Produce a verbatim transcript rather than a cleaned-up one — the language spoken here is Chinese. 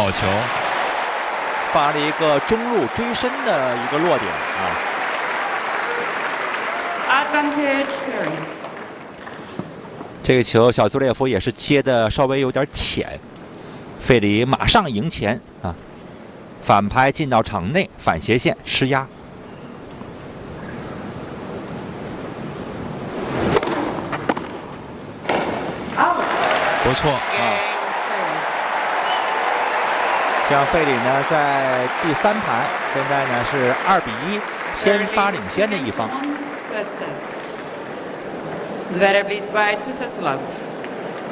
好球， 发了一个中路追身的一个落点啊。这个球小祖列夫也是接的稍微有点浅，费里马上迎前啊，反拍进到场内，反斜线施压。 不错啊。这样费里呢在第三盘，现在呢是二比一，先发领先的一方。 Zverev leads by two sets to love.